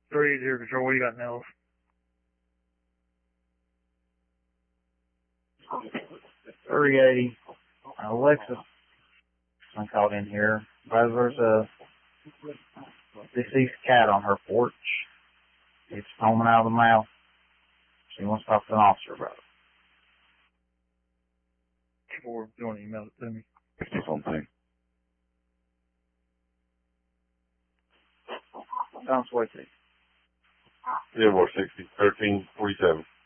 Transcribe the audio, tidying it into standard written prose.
380 Control, what do you got now? .380. Alexis, I called in here. There's a deceased cat on her porch. It's foaming out of the mouth. She wants to talk to an officer about it. Or if you want to email it to me. Something. Tom Swayze. Yeah, 60, 1347.